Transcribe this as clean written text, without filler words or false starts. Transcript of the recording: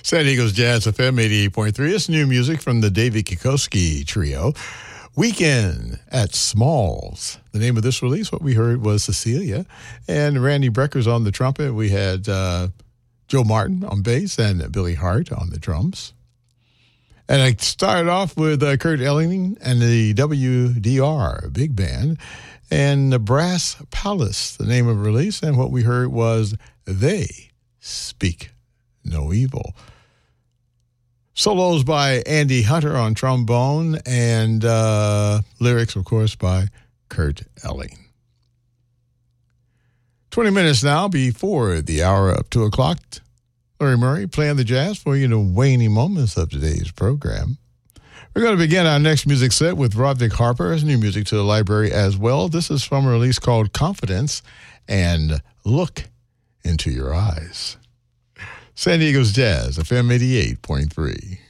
San Diego's Jazz FM 88.3. It's new music from the David Kikoski Trio. Weekend at Smalls. The name of this release, what we heard was Cecilia. And Randy Brecker's on the trumpet. We had Joe Martin on bass and Billy Hart on the drums. And I started off with Kurt Elling and the WDR Big Band and the Brass Palace, the name of the release. And what we heard was They Speak No Evil. Solos by Andy Hunter on trombone and lyrics, of course, by Kurt Elling. 20 minutes now before the hour of 2 o'clock. Larry Murray playing the jazz for you in the waning moments of today's program. We're going to begin our next music set with Roderick Harper. It's new music to the library as well. This is from a release called Confidence and Look Into Your Eyes. San Diego's Jazz, FM 88.3.